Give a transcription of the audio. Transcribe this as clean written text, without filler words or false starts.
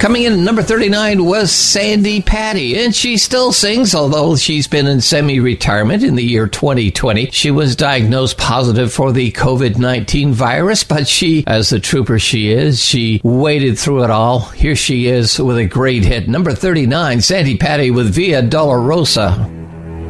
Coming in at number 39 was Sandi Patty, and she still sings, although she's been in semi-retirement in the year 2020. She was diagnosed positive for the COVID-19 virus, but she, as the trooper she is, she waded through it all. Here she is with a great hit. Number 39, Sandi Patty with Via Dolorosa.